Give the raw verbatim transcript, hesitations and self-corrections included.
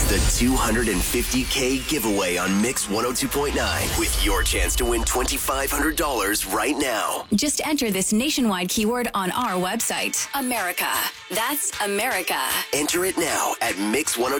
The two hundred fifty K giveaway on Mix one oh two point nine with your chance to win twenty-five hundred dollars right now. Just enter this nationwide keyword on our website. America. That's America. Enter it now at mix ten